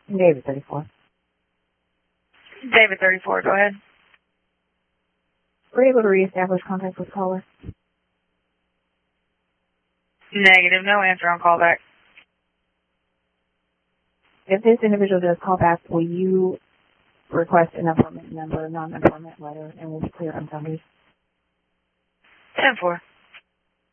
David 34. David 34, go ahead. Were you able to reestablish contact with caller? Negative, no answer on callback. If this individual does call back, will you request an informant number, non-informant letter, and we'll be clear on Sundays? 10-4.